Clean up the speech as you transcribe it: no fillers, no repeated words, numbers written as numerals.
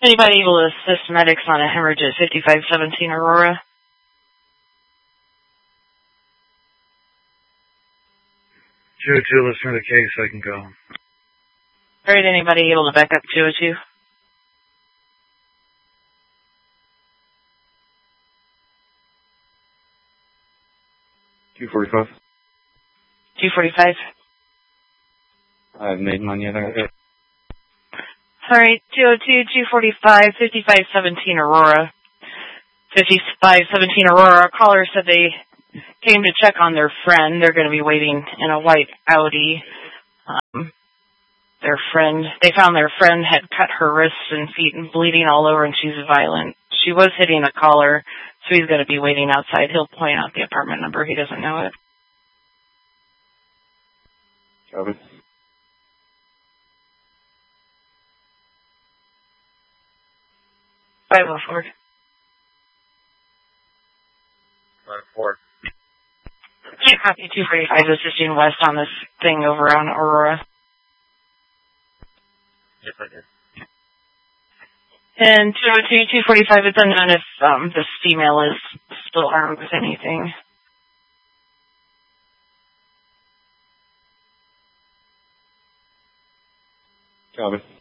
Anybody able to assist medics on a hemorrhage at 5517 Aurora? 202, listen to the case, I can go. Alright, anybody able to back up 202? $245. 245. I've made money there. Alright, 202, 245, 5517 Aurora. 5517 Aurora, a caller said they came to check on their friend. They're going to be waiting in a white Audi. They found their friend had cut her wrists and feet and bleeding all over, and she's violent. She was hitting a caller, so he's going to be waiting outside. He'll point out the apartment number. He doesn't know it. Copy. Five oh four. 4. Copy 245 assisting west on this thing over on Aurora. Yes, I did. And 202, 245 is unknown if this female is still armed with anything. Copy.